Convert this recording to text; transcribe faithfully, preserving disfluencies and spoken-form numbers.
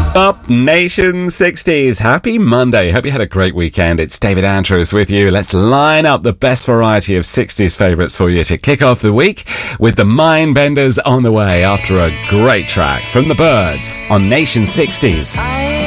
Up Nation sixties. Happy Monday. Hope you had a great weekend. It's David Andrews with you. Let's line up the best variety of sixties favourites for you to kick off the week with the Mindbenders on the way after a great track from the Byrds on Nation sixties. I